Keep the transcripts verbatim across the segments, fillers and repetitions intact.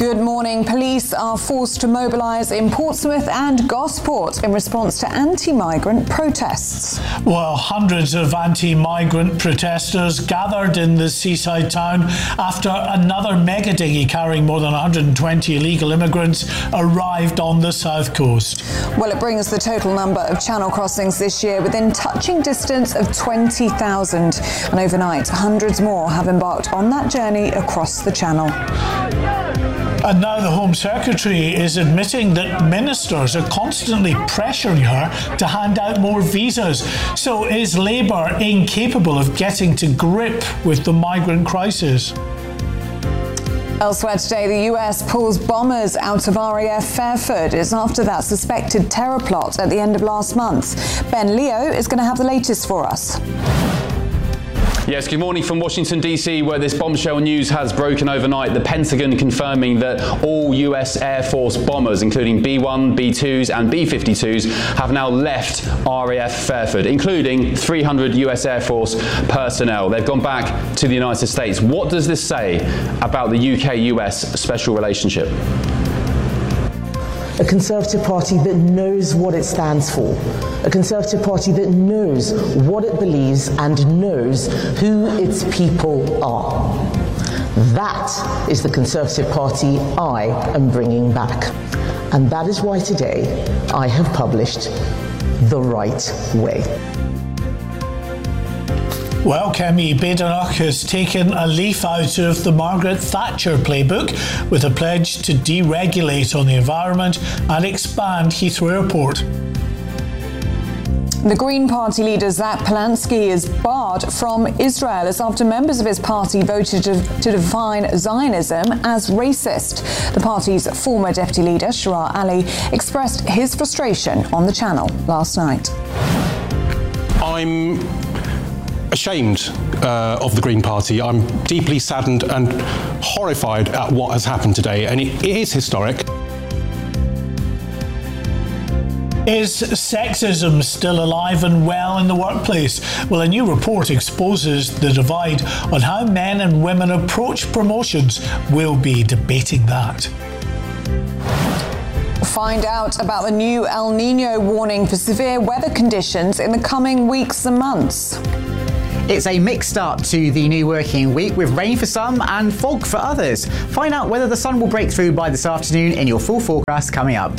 Good morning. Police are forced to mobilise in Portsmouth and Gosport in response to anti-migrant protests. Well, hundreds of anti-migrant protesters gathered in the seaside town after another mega dinghy carrying more than one hundred twenty illegal immigrants arrived on the south coast. Well, it brings the total number of channel crossings this year within touching distance of twenty thousand. And overnight, hundreds more have embarked on that journey across the channel. And now the Home Secretary is admitting that ministers are constantly pressuring her to hand out more visas. So is Labour incapable of getting to grip with the migrant crisis? Elsewhere today, the U S pulls bombers out of R A F Fairford. It's after that suspected terror plot at the end of last month. Ben Leo is going to have the latest for us. Yes, good morning from Washington, D C, where this bombshell news has broken overnight. The Pentagon confirming that all U S Air Force bombers, including B one, B twos and B fifty-twos, have now left R A F Fairford, including three hundred U S Air Force personnel. They've gone back to the United States. What does this say about the U K U S special relationship? A Conservative Party that knows what it stands for. A Conservative Party that knows what it believes and knows who its people are. That is the Conservative Party I am bringing back. And that is why today I have published The Right Way. Well, Kemi Badenoch has taken a leaf out of the Margaret Thatcher playbook with a pledge to deregulate on the environment and expand Heathrow Airport. The Green Party leader Zach Polanski is barred from Israel as after members of his party voted to, to define Zionism as racist. The party's former deputy leader, Sharar Ali, expressed his frustration on the channel last night. I'm ashamed uh, of the Green Party. I'm deeply saddened and horrified at what has happened today, and it, it is historic. Is sexism still alive and well in the workplace? Well, a new report exposes the divide on how men and women approach promotions. We'll be debating that. Find out about the new El Niño warning for severe weather conditions in the coming weeks and months. It's a mixed start to the new working week with rain for some and fog for others. Find out whether the sun will break through by this afternoon in your full forecast coming up.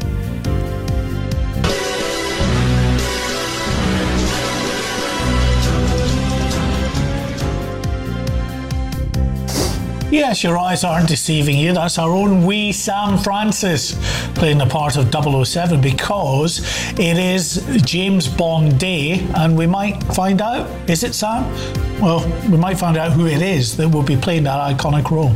Yes, your eyes aren't deceiving you. That's our own wee Sam Francis playing the part of double oh seven because it is James Bond Day and we might find out, is it Sam? Well, we might find out who it is that will be playing that iconic role.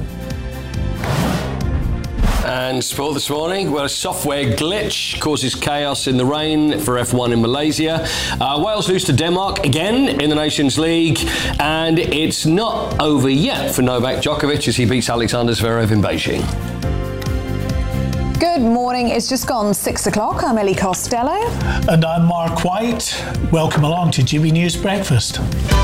And sport this morning, well, a software glitch causes chaos in the rain for F one in Malaysia. Uh, Wales lose to Denmark again in the Nations League, and it's not over yet for Novak Djokovic as he beats Alexander Zverev in Beijing. Good morning. It's just gone six o'clock. I'm Ellie Costello. And I'm Mark White. Welcome along to G B News Breakfast.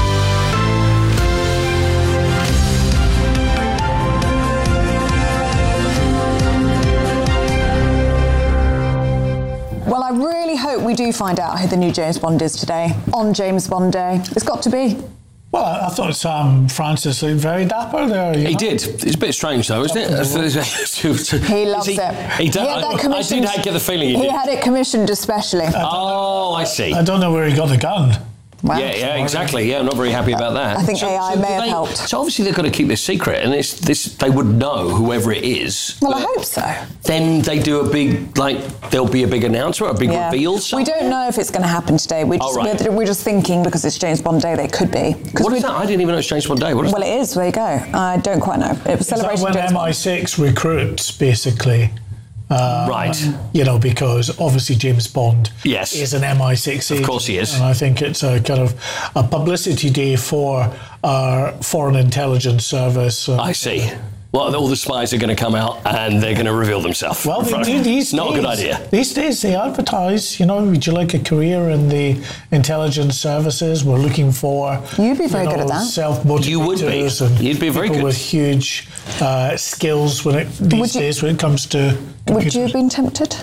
Well, I really hope we do find out who the new James Bond is today, on James Bond Day. It's got to be. Well, I thought Sam Francis looked very dapper there. You he know? did. It's a bit strange, though, isn't it? He loves he, it. He, he had I, that commissioned. I did get the feeling he, he did. had it commissioned especially. Oh, I see. I don't know where he got the gun. Wow. Yeah, yeah, exactly. Yeah, I'm not very happy about that. I think so, A I so may have they, helped. So obviously they've got to keep this secret, and it's this. They would know whoever it is. Well, I hope so. Then they do a big, like, there'll be a big announcement, a big Yeah. reveal. We don't know if it's going to happen today. We're just, Oh, right. we're, we're just thinking because it's James Bond Day, they could be. What is that? I didn't even know it's James Bond Day. What is Well, it is. There you go. I don't quite know. It was Is that celebrating when James M I Bond. six recruits, basically? Uh, Right. You know, because obviously James Bond Yes. is an M I six agent. Of course he is. And I think it's a kind of a publicity day for our Foreign Intelligence Service. Uh, I see. Well, all the spies are going to come out and they're going to reveal themselves. Well, they do these Not days. a good idea. These days they advertise, you know, would you like a career in the intelligence services? We're looking for... You'd be very you know, good at that. Self-motivators. You would be. And You'd be very people good. with huge uh, skills when it, these Would you- days when it comes to computers. Would you have been tempted?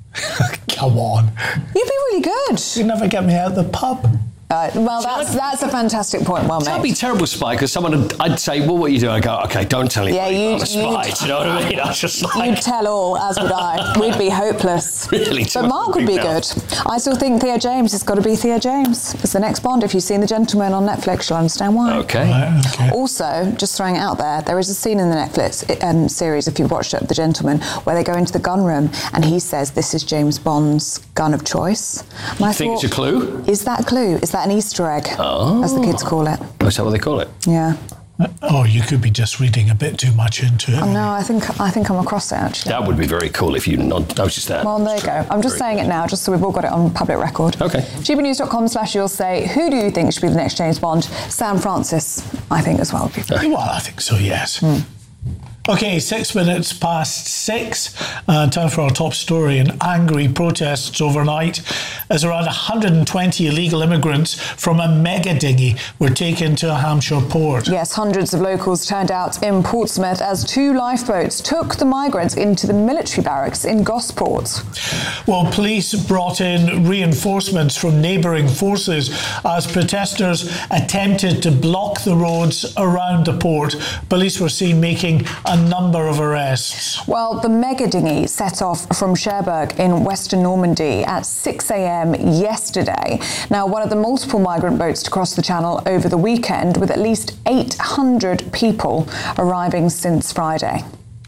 Come on. You'd be really good. You never get me out of the pub. Uh, well, that's that's a fantastic point. Well That'd be made. terrible spy, because someone would, I'd say, well, what are you doing? I go, okay, don't tell anybody. Yeah, I'm you'd- a spy. you'd- Do you know what I mean? I was just You'd like, tell all, as would I. We'd be hopeless. Really, too But much Mark would be now. good. I still think Theo James has got to be Theo James. It's the next Bond. If you've seen The Gentleman on Netflix, you'll understand why. okay. Right, okay. Also, just throwing it out there, there is a scene in the Netflix um, series, if you've watched it, The Gentleman, where they go into the gun room and he says, this is James Bond's gun of choice. And I think thought, it's a clue? Is that a clue? Is that an Easter egg? Oh. As the kids call it. Is that what they call it? Yeah. Or you could be just reading a bit too much into it. No, I think I think I'm across it, actually. That would be very cool if you not noticed that. Well, there you go. I'm just Very saying it now, just so we've all got it on public record. Okay. G B news dot com slash you'll say, who do you think should be the next James Bond? Sam Francis, I think, as well. Would be Well, I think so, yes. Okay, six minutes past six. Uh, time for our top story. And angry protests overnight as around one hundred twenty illegal immigrants from a mega dinghy were taken to a Hampshire port. Yes, hundreds of locals turned out in Portsmouth as two lifeboats took the migrants into the military barracks in Gosport. Well, police brought in reinforcements from neighbouring forces as protesters attempted to block the roads around the port. Police were seen making a number of arrests. Well, the mega dinghy set off from Cherbourg in western Normandy at six a.m. yesterday. Now, one of the multiple migrant boats to cross the channel over the weekend, with at least eight hundred people arriving since Friday.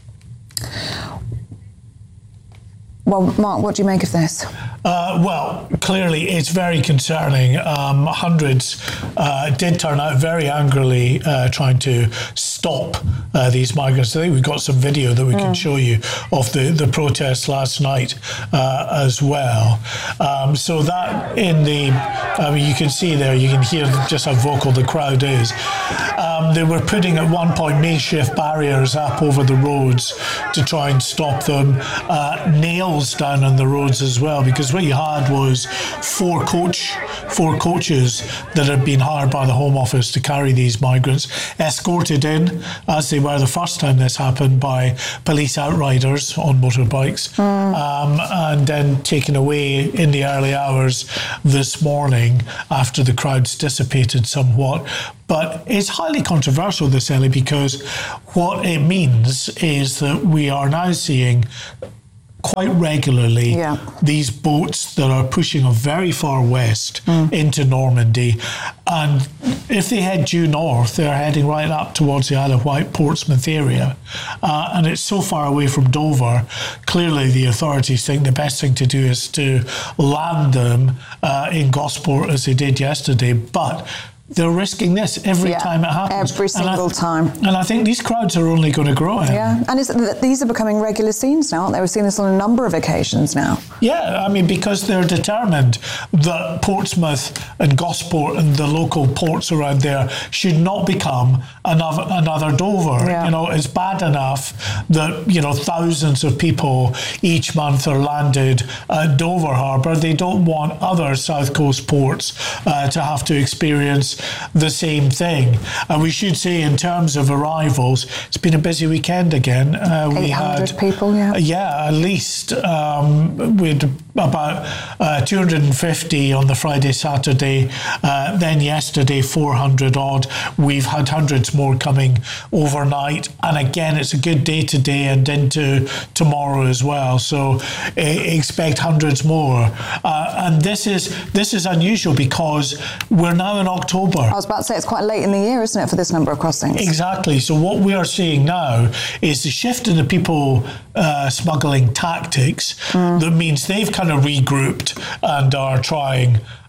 Well, Mark, what do you make of this? Uh, well, clearly it's very concerning. Um, hundreds uh, did turn out very angrily uh, trying to stop uh, these migrants. I think we've got some video that we mm. can show you of the, the protests last night uh, as well. Um, so that in the, I mean, you can see there, you can hear just how vocal the crowd is. Um, they were putting at one point makeshift barriers up over the roads to try and stop them. Uh, nails down on the roads as well, because what you had was four coach, four coaches that had been hired by the Home Office to carry these migrants, escorted in, as they were the first time this happened, by police outriders on motorbikes, mm. um, and then taken away in the early hours this morning after the crowds dissipated somewhat. But it's highly controversial, this, Ellie, because what it means is that we are now seeing quite regularly yeah. these boats that are pushing very far west mm. into Normandy, and if they head due north, they're heading right up towards the Isle of Wight, Portsmouth area, uh, and it's so far away from Dover. Clearly the authorities think the best thing to do is to land them uh, in Gosport as they did yesterday, but they're risking this every yeah, time it happens. Every single and I, time. And I think these crowds are only going to grow. Yeah, and it's, these are becoming regular scenes now, aren't they? We've seen this on a number of occasions now. Yeah, I mean, because they're determined that Portsmouth and Gosport and the local ports around there should not become another another Dover. Yeah. You know, it's bad enough that, you know, thousands of people each month are landed at Dover Harbour. They don't want other South Coast ports uh, to have to experience the same thing. And we should say, in terms of arrivals, it's been a busy weekend again. Uh, we eight hundred had people, yeah. Yeah, at least. Um, we had about uh, two hundred fifty on the Friday, Saturday. Uh, then yesterday, four hundred odd. We've had hundreds more coming overnight. And again, it's a good day today and into tomorrow as well. So uh, expect hundreds more. Uh, and this is this is unusual because we're now in October. I was about to say, it's quite late in the year, isn't it, for this number of crossings? Exactly. So what we are seeing now is the shift in the people uh, smuggling tactics. Mm. That means they've kind of regrouped and are trying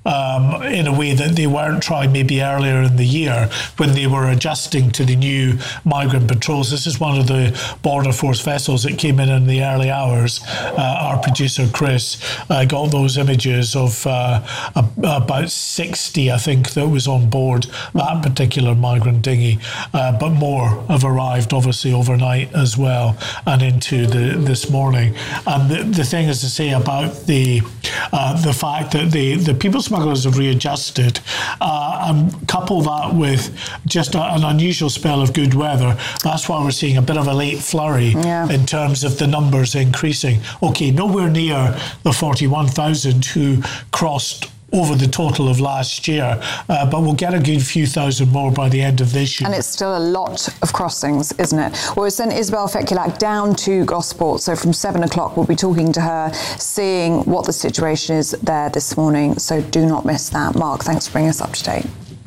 um, in a way that they weren't trying maybe earlier in the year when they were adjusting to the new migrant patrols. This is one of the Border Force vessels that came in in the early hours. Uh, our producer Chris uh, got those images of uh, a, about sixty, I think, that was on board that particular migrant dinghy, uh, but more have arrived obviously overnight as well and into the this morning. And the, the thing is to say about the uh, the fact that the, the people smugglers have readjusted, uh, and couple that with just a, an unusual spell of good weather. That's why we're seeing a bit of a late flurry yeah. in terms of the numbers increasing. Okay, nowhere near the forty-one thousand who crossed over the total of last year, uh, but we'll get a good few thousand more by the end of this year. And it's still a lot of crossings, isn't it? Well, we sent Isabel Fekulak down to Gosport, so from seven o'clock we'll be talking to her, seeing what the situation is there this morning, so do not miss that. Mark, thanks for bringing us up to date.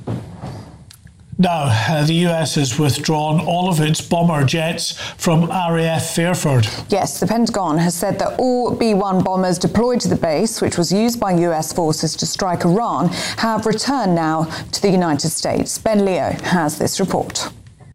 Now, uh, the U S has withdrawn all of its bomber jets from R A F Fairford. Yes, the Pentagon has said that all B one bombers deployed to the base, which was used by U S forces to strike Iran, have returned now to the United States. Ben Leo has this report.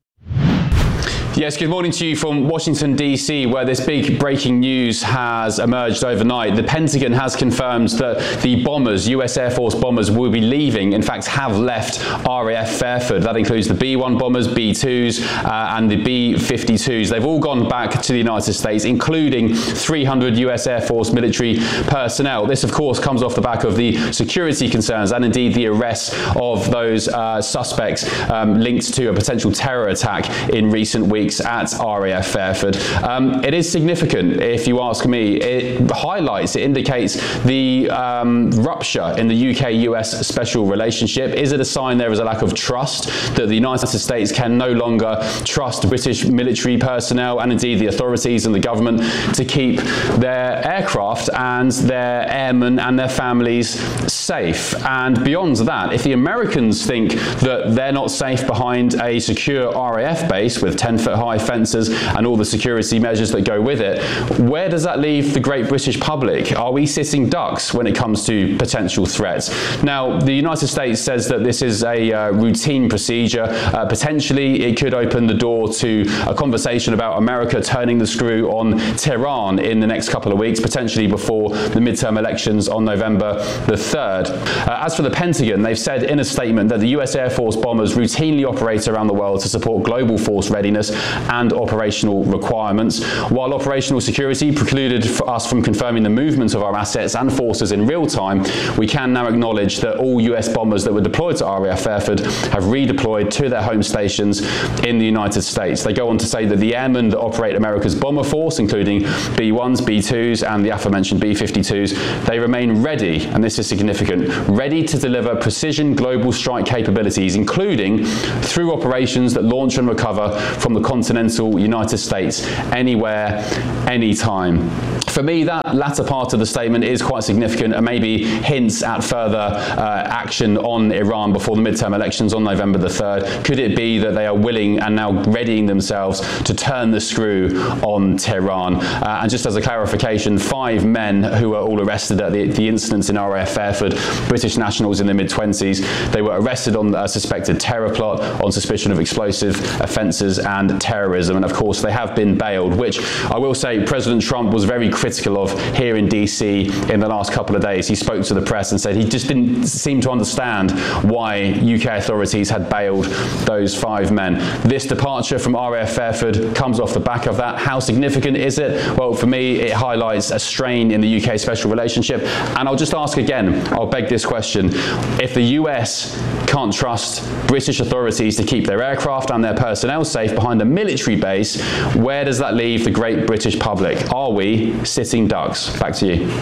Yes, good morning to you from Washington, D C, where this big breaking news has emerged overnight. The Pentagon has confirmed that the bombers, U S Air Force bombers, will be leaving, in fact, have left R A F Fairford. That includes the B one bombers, B twos, uh, and the B fifty-twos. They've all gone back to the United States, including three hundred U S Air Force military personnel. This, of course, comes off the back of the security concerns and indeed the arrests of those uh, suspects um, linked to a potential terror attack in recent weeks at R A F Fairford. Um, it is significant, if you ask me. It highlights, it indicates the um, rupture in the U K U S special relationship. Is it a sign there is a lack of trust, that the United States can no longer trust British military personnel and indeed the authorities and the government to keep their aircraft and their airmen and their families safe? And beyond that, if the Americans think that they're not safe behind a secure R A F base with ten foot high fences and all the security measures that go with it, where does that leave the great British public? Are we sitting ducks when it comes to potential threats? Now, the United States says that this is a uh, routine procedure. Uh, potentially, it could open the door to a conversation about America turning the screw on Tehran in the next couple of weeks, potentially before the midterm elections on November the third. Uh, as for the Pentagon, they've said in a statement that the U S Air Force bombers routinely operate around the world to support global force readiness and operational requirements. While operational security precluded for us from confirming the movement of our assets and forces in real time, we can now acknowledge that all U S bombers that were deployed to R A F Fairford have redeployed to their home stations in the United States. They go on to say that the airmen that operate America's bomber force, including B ones, B twos, and the aforementioned B fifty-twos, they remain ready, and this is significant, ready to deliver precision global strike capabilities, including through operations that launch and recover from the continental United States anywhere, anytime. For me, that latter part of the statement is quite significant and maybe hints at further uh, action on Iran before the midterm elections on November the third. Could it be that they are willing and now readying themselves to turn the screw on Tehran? Uh, and just as a clarification, five men who were all arrested at the, the incidents in R A F Fairford, British nationals in their mid-twenties, they were arrested on a suspected terror plot, on suspicion of explosive offences and terrorism. And of course, they have been bailed, which I will say President Trump was very critical of here in D C in the last couple of days. He spoke to the press and said he just didn't seem to understand why U K authorities had bailed those five men. This departure from R A F Fairford comes off the back of that. How significant is it? Well, for me, it highlights a strain in the U K special relationship. And I'll just ask again, I'll beg this question. If the U S can't trust British authorities to keep their aircraft and their personnel safe behind a military base, where does that leave the great British public? Are we sitting ducks? Back to you.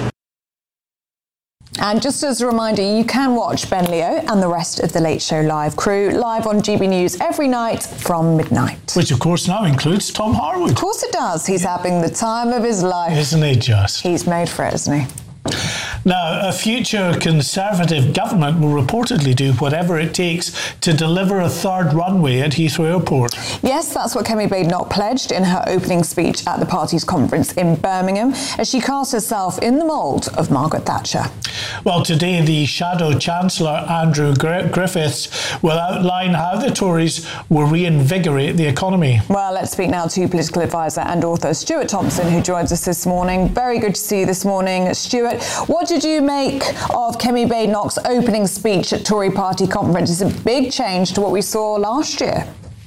And just as a reminder, you can watch Ben Leo and the rest of the Late Show Live crew live on G B News every night from midnight. Which, of course, now includes Tom Harwood. Of course it does. He's having the time of his life. Isn't he just? He's made for it, isn't he? Now, a future Conservative government will reportedly do whatever it takes to deliver a third runway at Heathrow Airport. Yes, that's what Kemi Badenoch pledged in her opening speech at the party's conference in Birmingham, as she cast herself in the mould of Margaret Thatcher. Well, today the Shadow Chancellor, Andrew Griffiths, will outline how the Tories will reinvigorate the economy. Well, let's speak now to political advisor and author Stuart Thompson, who joins us this morning. Very good to see you this morning, Stuart. What did you make of Kemi Badenoch's opening speech at Tory party conference? It's a big change to what we saw last year.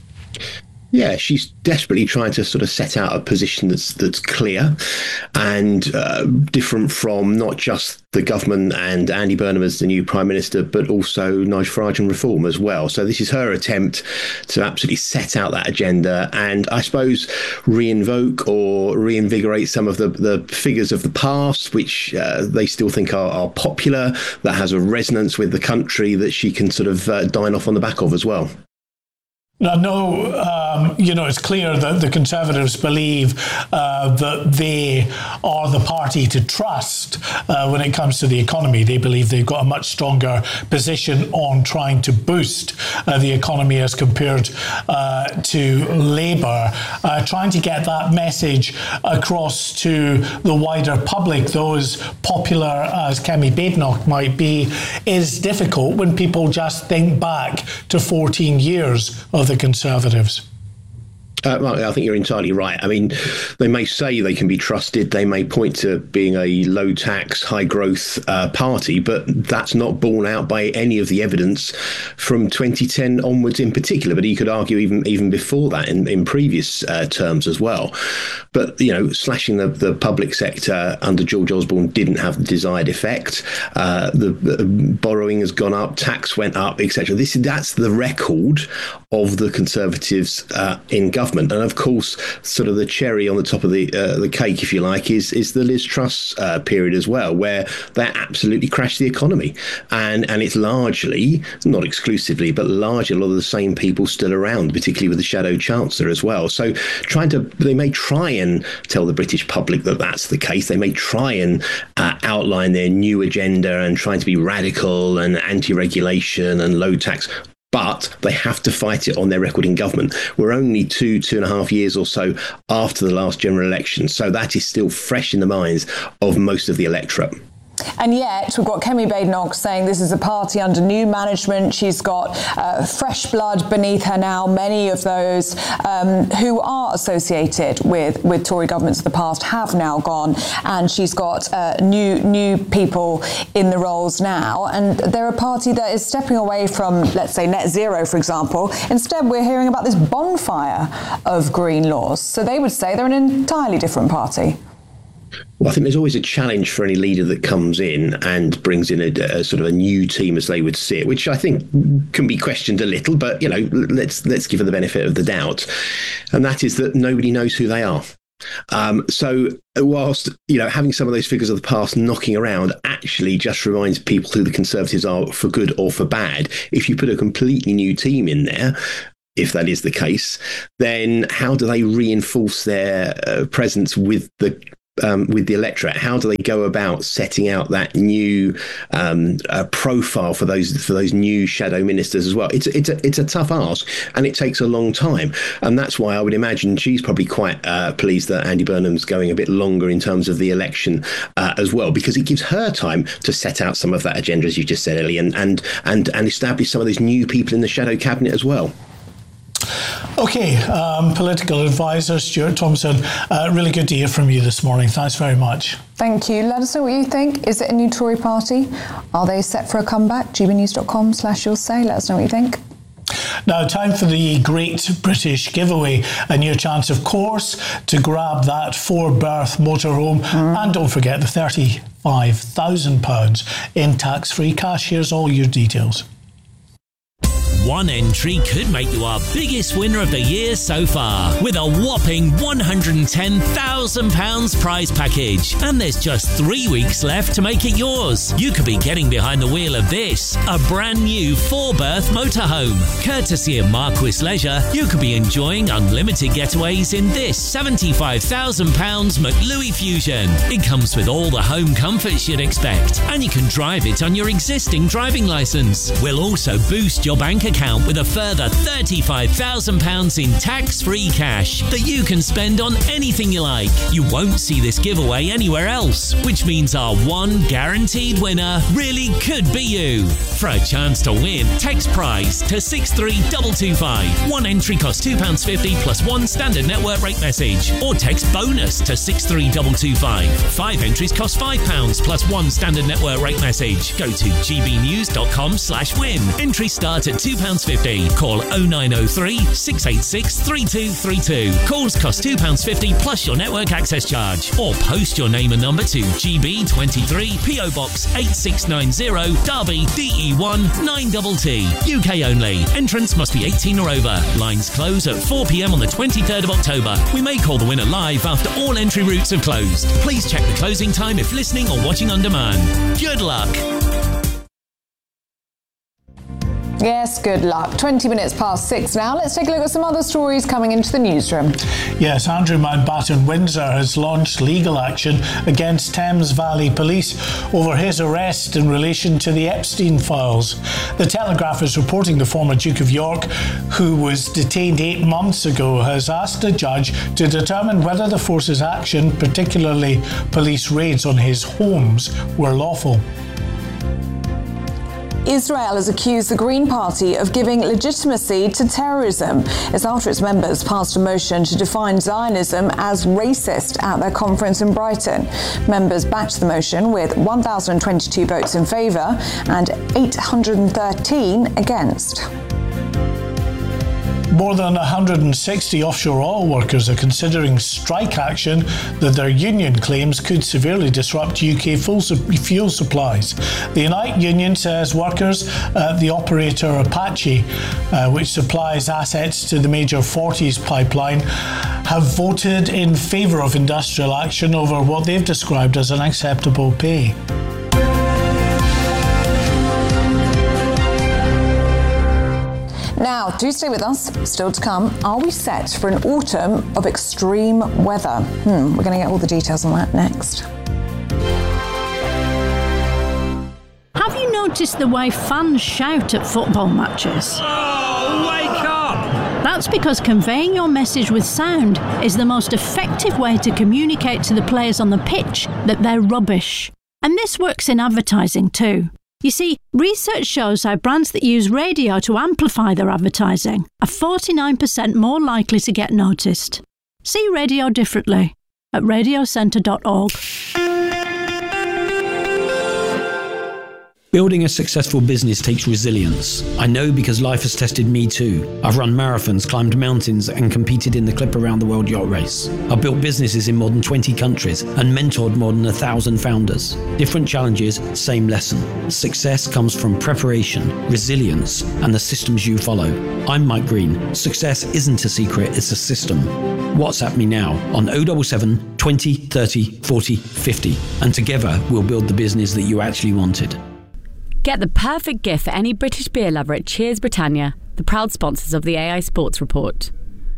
Yeah, she's desperately trying to sort of set out a position that's that's clear and uh, different from not just the government and Andy Burnham as the new Prime Minister, but also Nigel Farage and reform as well. So this is her attempt to absolutely set out that agenda and, I suppose, reinvoke or reinvigorate some of the, the figures of the past, which uh, they still think are, are popular, that has a resonance with the country that she can sort of uh, dine off on the back of as well. Now, no, um, you know, it's clear that the Conservatives believe uh, that they are the party to trust uh, when it comes to the economy. They believe they've got a much stronger position on trying to boost uh, the economy as compared uh, to Labour. Uh, trying to get that message across to the wider public, though as popular as Kemi Badenoch might be, is difficult when people just think back to fourteen years of the Conservatives. Uh, well, I think you're entirely right. I mean, they may say they can be trusted. They may point to being a low tax, high growth uh, party, but that's not borne out by any of the evidence from twenty ten onwards in particular. But you could argue even even before that in, in previous uh, terms as well. But, you know, slashing the, the public sector under George Osborne didn't have the desired effect. Uh, the, the borrowing has gone up, tax went up, et cetera. This that's the record of the Conservatives uh, in government. And of course, sort of the cherry on the top of the uh, the cake, if you like, is is the Liz Truss uh, period as well, where they absolutely crashed the economy. And and it's largely, not exclusively, but largely a lot of the same people still around, particularly with the Shadow Chancellor as well. So trying to, they may try and tell the British public that that's the case. They may try and uh, outline their new agenda and trying to be radical and anti-regulation and low tax. But they have to fight it on their record in government. We're only two, two and a half years or so after the last general election. So that is still fresh in the minds of most of the electorate. And yet, we've got Kemi Badenoch saying this is a party under new management. She's got uh, fresh blood beneath her now. Many of those um, who are associated with, with Tory governments of the past have now gone. And she's got uh, new new people in the roles now. And they're a party that is stepping away from, let's say, net zero, for example. Instead, we're hearing about this bonfire of green laws. So they would say they're an entirely different party. Well, I think there's always a challenge for any leader that comes in and brings in a, a sort of a new team, as they would see it, which I think can be questioned a little. But, you know, let's let's give her the benefit of the doubt. And that is that nobody knows who they are. Um, so whilst, you know, having some of those figures of the past knocking around actually just reminds people who the Conservatives are for good or for bad, if you put a completely new team in there, if that is the case, then how do they reinforce their uh, presence with the Um, with the electorate? How do they go about setting out that new um, uh, profile for those for those new shadow ministers as well? It's it's a it's a tough ask, and it takes a long time, and that's why I would imagine she's probably quite uh, pleased that Andy Burnham's going a bit longer in terms of the election uh, as well, because it gives her time to set out some of that agenda, as you just said, Ellie, and and and and establish some of those new people in the shadow cabinet as well. OK, um, political advisor Stuart Thompson, uh, really good to hear from you this morning. Thanks very much. Thank you. Let us know what you think. Is it a new Tory party? Are they set for a comeback? g b news dot com slash you'll say. Let us know what you think. Now, time for the Great British Giveaway, and your chance, of course, to grab that four-berth motorhome. Mm. And don't forget the thirty-five thousand pounds in tax-free cash. Here's all your details. One entry could make you our biggest winner of the year so far, with a whopping one hundred ten thousand pounds prize package. And there's just three weeks left to make it yours. You could be getting behind the wheel of this, a brand new four-berth motorhome. Courtesy of Marquis Leisure, you could be enjoying unlimited getaways in this seventy-five thousand pounds McLuey Fusion. It comes with all the home comforts you'd expect, and you can drive it on your existing driving licence. We'll also boost your bank account with a further thirty-five thousand pounds in tax-free cash that you can spend on anything you like. You won't see this giveaway anywhere else, which means our one guaranteed winner really could be you. For a chance to win, text prize to six three two two five. One entry costs two pounds fifty plus one standard network rate message, or text bonus to six three two two five. Five entries cost five pounds plus one standard network rate message. Go to gbnews.com slash win. Entries start at two pounds fifty. Call oh nine oh three, six eight six, three two three two. Calls cost two pounds fifty plus your network access charge. Or post your name and number to G B twenty-three, P O Box eight six nine zero, Derby, D E one nine T T. U K only. Entrance must be eighteen or over. Lines close at four p.m. on the twenty-third of October. We may call the winner live after all entry routes have closed. Please check the closing time if listening or watching on demand. Good luck. Yes, good luck. twenty minutes past six now. Let's take a look at some other stories coming into the newsroom. Yes, Andrew Mountbatten Windsor has launched legal action against Thames Valley Police over his arrest in relation to the Epstein files. The Telegraph is reporting the former Duke of York, who was detained eight months ago, has asked a judge to determine whether the force's action, particularly police raids on his homes, were lawful. Israel has accused the Green Party of giving legitimacy to terrorism. It's after its members passed a motion to define Zionism as racist at their conference in Brighton. Members backed the motion with one thousand twenty-two votes in favour and eight hundred thirteen against. More than one hundred sixty offshore oil workers are considering strike action that their union claims could severely disrupt U K fuel supplies. The Unite union says workers at the operator Apache, uh, which supplies assets to the major Forties pipeline, have voted in favour of industrial action over what they've described as unacceptable pay. Now, do stay with us. Still to come, are we set for an autumn of extreme weather? Hmm, we're going to get all the details on that next. Have you noticed the way fans shout at football matches? Oh, wake up! That's because conveying your message with sound is the most effective way to communicate to the players on the pitch that they're rubbish. And this works in advertising too. You see, research shows how brands that use radio to amplify their advertising are forty-nine percent more likely to get noticed. See radio differently at radio centre dot org. Building a successful business takes resilience. I know because life has tested me too. I've run marathons, climbed mountains, and competed in the Clip Around the World Yacht Race. I've built businesses in more than twenty countries and mentored more than a thousand founders. Different challenges, same lesson. Success comes from preparation, resilience, and the systems you follow. I'm Mike Green. Success isn't a secret, it's a system. WhatsApp me now on oh seven seven, twenty, thirty, forty, fifty, and together we'll build the business that you actually wanted. Get the perfect gift for any British beer lover at Cheers Britannia, the proud sponsors of the A I Sports Report.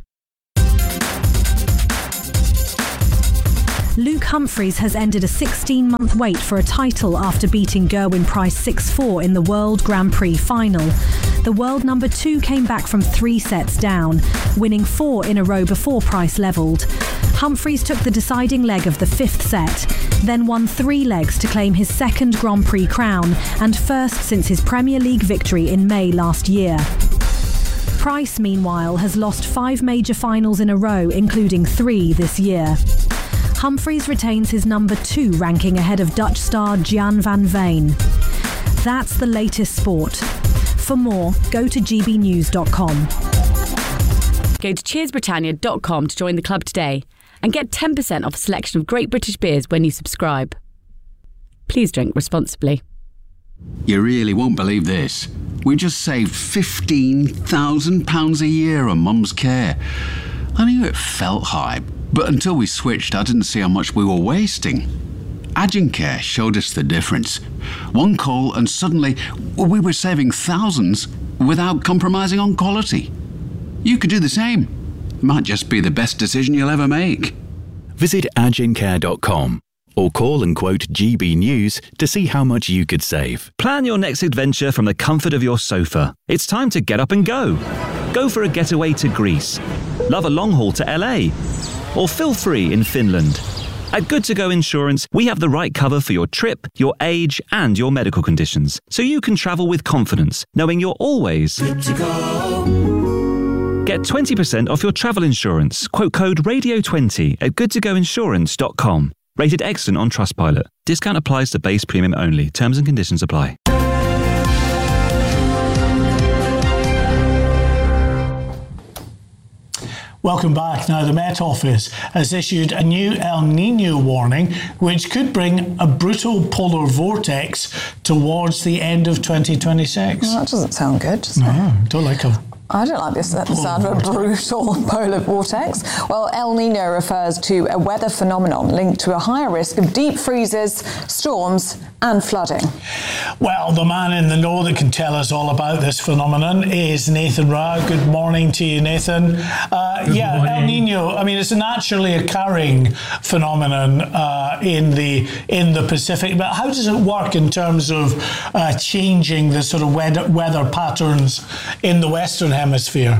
Luke Humphries has ended a sixteen-month wait for a title after beating Gerwyn Price six four in the World Grand Prix final. The world number two came back from three sets down, winning four in a row before Price levelled. Humphries took the deciding leg of the fifth set, then won three legs to claim his second Grand Prix crown and first since his Premier League victory in May last year. Price, meanwhile, has lost five major finals in a row, including three this year. Humphries retains his number two ranking ahead of Dutch star Gian van Veen. That's the latest sport. For more, go to g b news dot com. Go to cheers britannia dot com to join the club today and get ten percent off a selection of great British beers when you subscribe. Please drink responsibly. You really won't believe this. We just saved fifteen thousand pounds a year on Mum's care. I knew it felt high, but until we switched, I didn't see how much we were wasting. Agencare showed us the difference. One call and suddenly we were saving thousands without compromising on quality. You could do the same. It might just be the best decision you'll ever make. Visit agencare dot com or call and quote G B News to see how much you could save. Plan your next adventure from the comfort of your sofa. It's time to get up and go. Go for a getaway to Greece. Love a long haul to L A. Or feel free in Finland. At Good To Go Insurance, we have the right cover for your trip, your age, and your medical conditions, so you can travel with confidence, knowing you're always good to go. Get twenty percent off your travel insurance. Quote code radio twenty at good to go insurance dot com. Rated excellent on Trustpilot. Discount applies to base premium only. Terms and conditions apply. Welcome back. Now, the Met Office has issued a new El Niño warning, which could bring a brutal polar vortex towards the end of twenty twenty-six. Well, that doesn't sound good, does no, it? No, don't like a... I don't like this the sound of a brutal polar vortex. Well, El Niño refers to a weather phenomenon linked to a higher risk of deep freezes, storms and flooding. Well, the man in the know that can tell us all about this phenomenon is Nathan Rao. Good morning to you, Nathan. Uh, yeah, morning. El Niño, I mean, it's a naturally occurring phenomenon uh, in the in the Pacific, but how does it work in terms of uh, changing the sort of weather, weather patterns in the Western Hemisphere?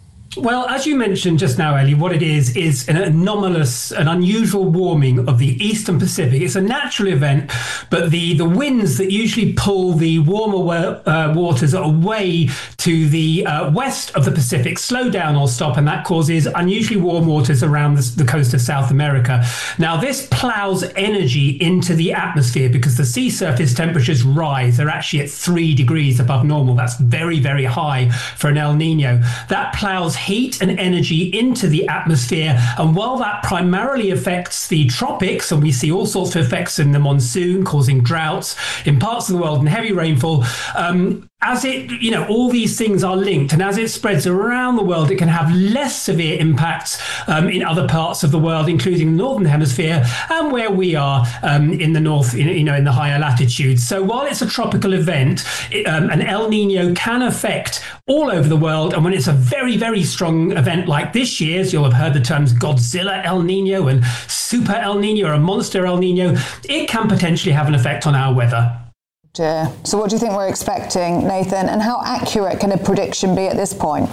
Well, as you mentioned just now, Ellie, what it is is an anomalous, an unusual warming of the Eastern Pacific. It's a natural event, but the, the winds that usually pull the warmer uh, waters away to the uh, west of the Pacific slow down or stop, and that causes unusually warm waters around the, the coast of South America. Now, this plows energy into the atmosphere because the sea surface temperatures rise. They're actually at three degrees above normal. That's very, very high for an El Niño. That plows heat and energy into the atmosphere, and while that primarily affects the tropics, and we see all sorts of effects in the monsoon causing droughts in parts of the world and heavy rainfall, um, as it, you know, all these things are linked, and as it spreads around the world, it can have less severe impacts um, in other parts of the world, including the northern hemisphere and where we are um, in the north, in, you know, in the higher latitudes. So while it's a tropical event, it, um, an El Niño can affect all over the world, and when it's a very, very strong event like this year's, you'll have heard the terms Godzilla El Niño and Super El Niño or a Monster El Niño, it can potentially have an effect on our weather. Dear. So what do you think we're expecting, Nathan, and how accurate can a prediction be at this point?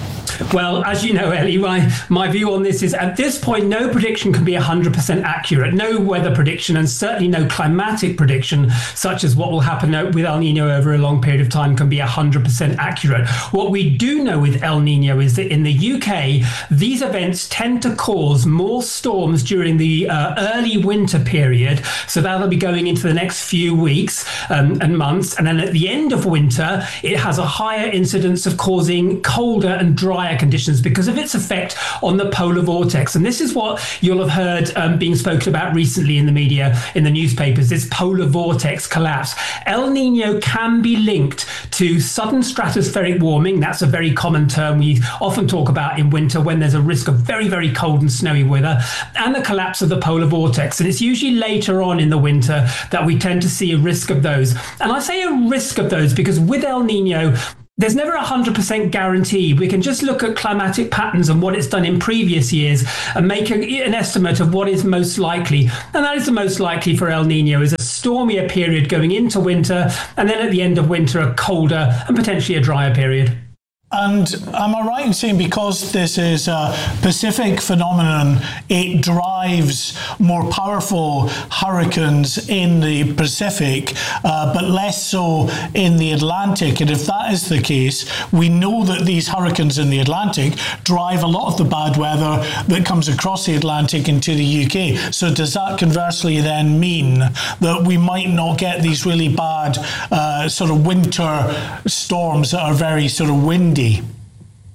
Well, as you know, Ellie, my, my view on this is at this point, no prediction can be one hundred percent accurate. No weather prediction and certainly no climatic prediction, such as what will happen with El Niño over a long period of time, can be one hundred percent accurate. What we do know with El Niño is that in the U K, these events tend to cause more storms during the uh, early winter period. So that'll be going into the next few weeks um, and months. And then at the end of winter, it has a higher incidence of causing colder and drier conditions because of its effect on the polar vortex. And this is what you'll have heard um, being spoken about recently in the media, in the newspapers, this polar vortex collapse. El Niño can be linked to sudden stratospheric warming. That's a very common term we often talk about in winter when there's a risk of very, very cold and snowy weather, and the collapse of the polar vortex. And it's usually later on in the winter that we tend to see a risk of those. And I say a risk of those because with El Niño, there's never a one hundred percent guarantee. We can just look at climatic patterns and what it's done in previous years and make a, an estimate of what is most likely. And that is the most likely for El Niño is a stormier period going into winter, and then at the end of winter, a colder and potentially a drier period. And am I right in saying because this is a Pacific phenomenon, it drives more powerful hurricanes in the Pacific, uh, but less so in the Atlantic? And if that is the case, we know that these hurricanes in the Atlantic drive a lot of the bad weather that comes across the Atlantic into the U K. So does that conversely then mean that we might not get these really bad uh, sort of winter storms that are very sort of windy?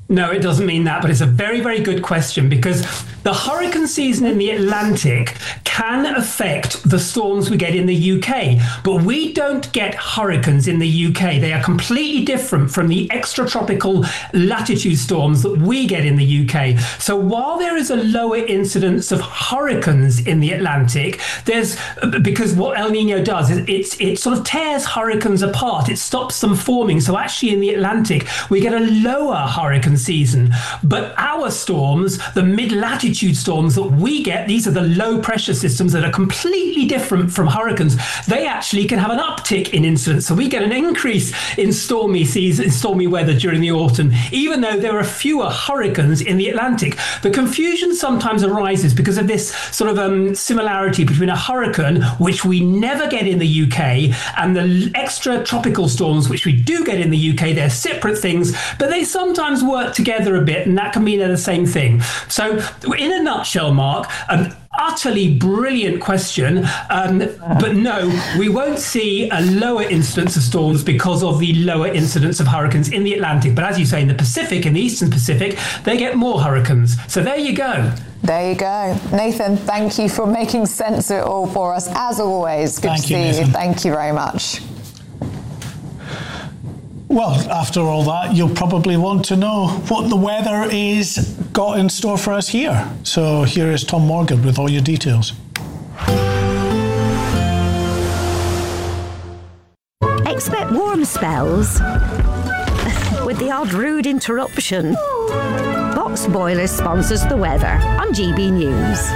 No, it doesn't mean that, but it's a very, very good question, because the hurricane season in the Atlantic can affect the storms we get in the U K, but we don't get hurricanes in the U K. They are completely different from the extratropical latitude storms that we get in the U K. So while there is a lower incidence of hurricanes in the Atlantic, there's because what El Nino does is it's, it sort of tears hurricanes apart. It stops them forming. So actually in the Atlantic, we get a lower hurricane season. But our storms, the mid-latitude storms that we get, these are the low pressure systems that are completely different from hurricanes. They actually can have an uptick in incidence. So we get an increase in stormy season, stormy weather during the autumn, even though there are fewer hurricanes in the Atlantic. The confusion sometimes arises because of this sort of um, similarity between a hurricane, which we never get in the U K, and the extra tropical storms, which we do get in the U K. They're separate things, but they sometimes work together a bit, and that can mean they're the same thing. So in a nutshell, Mark, an utterly brilliant question, um, but no, we won't see a lower incidence of storms because of the lower incidence of hurricanes in the Atlantic. But as you say, in the Pacific, in the Eastern Pacific, they get more hurricanes. So there you go. There you go. Nathan, thank you for making sense of it all for us, as always. Good Thank to you, see you. Nathan. Thank you very much. Well, after all that, you'll probably want to know what the weather is got in store for us here. So here is Tom Morgan with all your details. Expect warm spells with the odd rude interruption. Box Boilers sponsors the weather on G B News.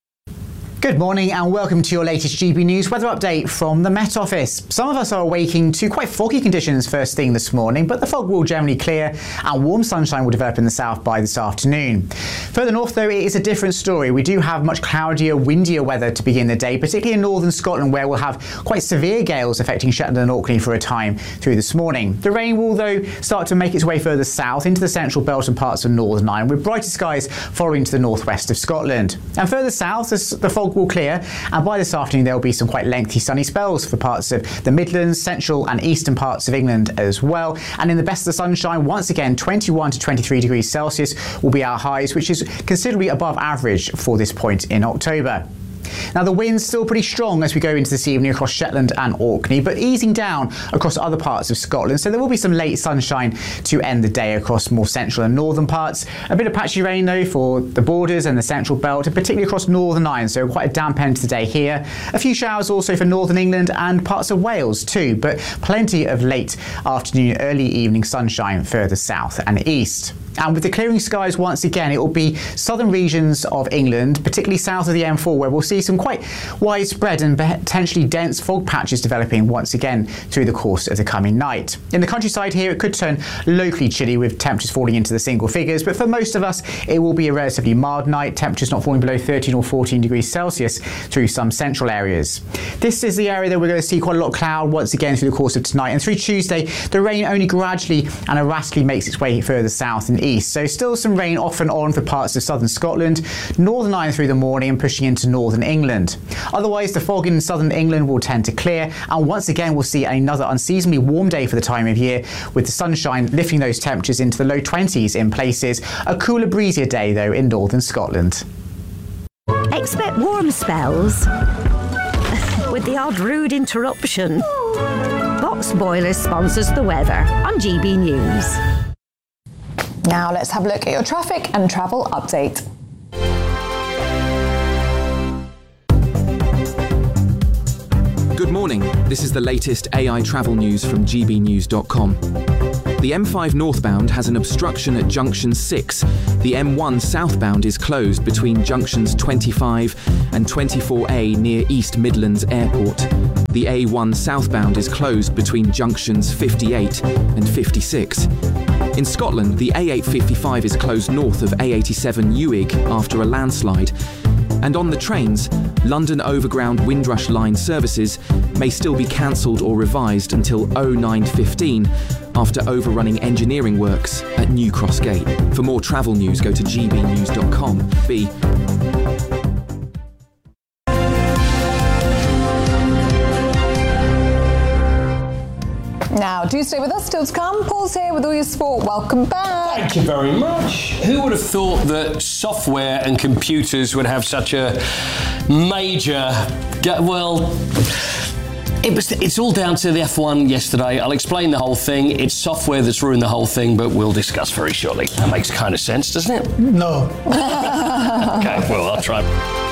Good morning and welcome to your latest G B News weather update from the Met Office. Some of us are awaking to quite foggy conditions first thing this morning, but the fog will generally clear and warm sunshine will develop in the south by this afternoon. Further north though, it is a different story. We do have much cloudier, windier weather to begin the day, particularly in northern Scotland, where we'll have quite severe gales affecting Shetland and Orkney for a time through this morning. The rain will though start to make its way further south into the central belt and parts of Northern Ireland, with brighter skies following to the northwest of Scotland. And further south, the fog will clear, and by this afternoon there will be some quite lengthy sunny spells for parts of the Midlands, central and eastern parts of England as well. And in the best of the sunshine, once again twenty-one to twenty-three degrees Celsius will be our highs, which is considerably above average for this point in October. Now the wind's still pretty strong as we go into this evening across Shetland and Orkney, but easing down across other parts of Scotland, so there will be some late sunshine to end the day across more central and northern parts. A bit of patchy rain though for the borders and the central belt, and particularly across Northern Ireland, so quite a damp end to the day here. A few showers also for northern England and parts of Wales too, but plenty of late afternoon, early evening sunshine further south and east. And with the clearing skies once again, it will be southern regions of England, particularly south of the M four, where we'll see some quite widespread and potentially dense fog patches developing once again through the course of the coming night. In the countryside here, it could turn locally chilly with temperatures falling into the single figures, but for most of us, it will be a relatively mild night, temperatures not falling below thirteen or fourteen degrees Celsius through some central areas. This is the area that we're going to see quite a lot of cloud once again through the course of tonight, and through Tuesday, the rain only gradually and erratically makes its way further south and east. So still some rain off and on for parts of southern Scotland, Northern Ireland through the morning and pushing into northern England. Otherwise, the fog in southern England will tend to clear, and once again we'll see another unseasonably warm day for the time of year, with the sunshine lifting those temperatures into the low twenties in places. A cooler, breezier day though in northern Scotland. Expect warm spells with the odd rude interruption. Box Boilers sponsors the weather on G B News. Now let's have a look at your traffic and travel update. Good morning. This is the latest A I travel news from G B news dot com. The M five northbound has an obstruction at junction six. The M one southbound is closed between junctions twenty-five and twenty-four A near East Midlands Airport. The A one southbound is closed between junctions fifty-eight and fifty-six. In Scotland, the A eight fifty-five is closed north of A eighty-seven Uig after a landslide. And on the trains, London Overground Windrush Line services may still be cancelled or revised until oh nine fifteen after overrunning engineering works at New Cross Gate. For more travel news, go to G B news dot com. B. Now, do stay with us. Still to come. Paul's here with all your sport. Welcome back. Thank you very much. Who would have thought that software and computers would have such a major... Well... It was, it's all down to the F one yesterday. I'll explain the whole thing. It's software that's ruined the whole thing, but we'll discuss very shortly. That makes kind of sense, doesn't it? No. Okay, well, I'll try.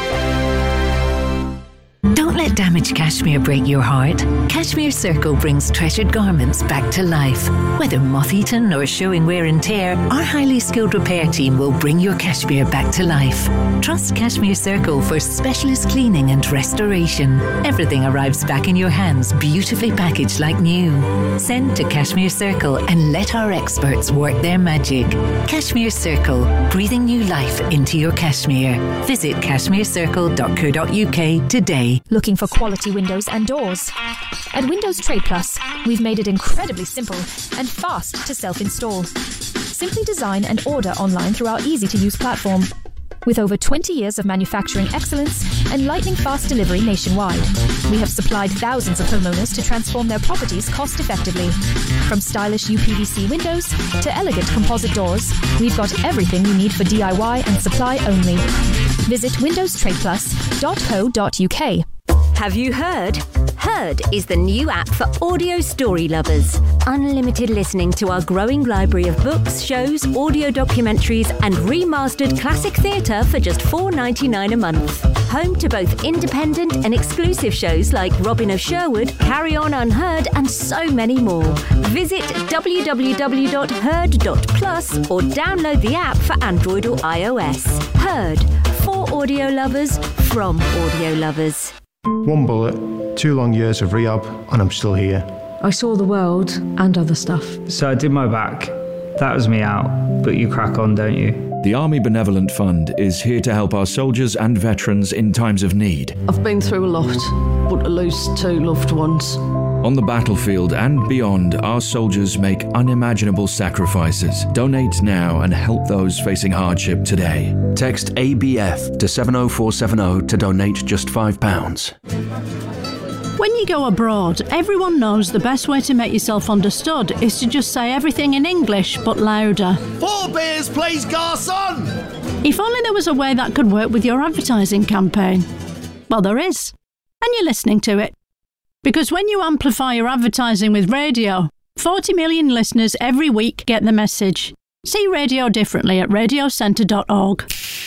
Don't let damaged cashmere break your heart. Cashmere Circle brings treasured garments back to life. Whether moth-eaten or showing wear and tear, our highly skilled repair team will bring your cashmere back to life. Trust Cashmere Circle for specialist cleaning and restoration. Everything arrives back in your hands, beautifully packaged like new. Send to Cashmere Circle and let our experts work their magic. Cashmere Circle, breathing new life into your cashmere. Visit cashmere circle dot co dot uk today. Looking for quality windows and doors? At Windows Trade Plus, we've made it incredibly simple and fast to self-install. Simply design and order online through our easy-to-use platform. With over twenty years of manufacturing excellence and lightning-fast delivery nationwide, we have supplied thousands of homeowners to transform their properties cost-effectively. From stylish U P V C windows to elegant composite doors, we've got everything you need for D I Y and supply only. Visit windows trade plus dot co dot uk. Have you heard? Heard is the new app for audio story lovers. Unlimited listening to our growing library of books, shows, audio documentaries, and remastered classic theatre for just four dollars ninety-nine a month. Home to both independent and exclusive shows like Robin of Sherwood, Carry On Unheard, and so many more. Visit w w w dot heard dot plus or download the app for Android or iOS. Heard, for audio lovers, from audio lovers. One bullet, two long years of rehab, and I'm still here. I saw the world and other stuff. So I did my back. That was me out, but you crack on, don't you? The Army Benevolent Fund is here to help our soldiers and veterans in times of need. I've been through a lot, but to lose two loved ones. On the battlefield and beyond, our soldiers make unimaginable sacrifices. Donate now and help those facing hardship today. Text A B F to seven oh four seven oh to donate just five pounds. When you go abroad, everyone knows the best way to make yourself understood is to just say everything in English, but louder. Four beers, please, garçon! If only there was a way that could work with your advertising campaign. Well, there is. And you're listening to it. Because when you amplify your advertising with radio, forty million listeners every week get the message. See radio differently at radio centre dot org.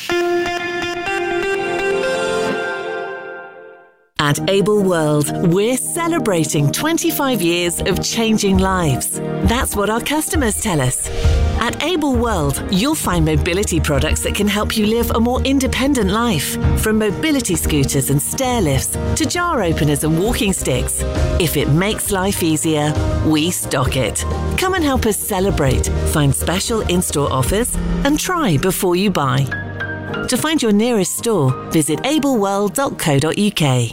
At Able World, we're celebrating twenty-five years of changing lives. That's what our customers tell us. At Able World, you'll find mobility products that can help you live a more independent life. From mobility scooters and stair lifts to jar openers and walking sticks. If it makes life easier, we stock it. Come and help us celebrate, find special in-store offers, and try before you buy. To find your nearest store, visit able world dot co dot uk.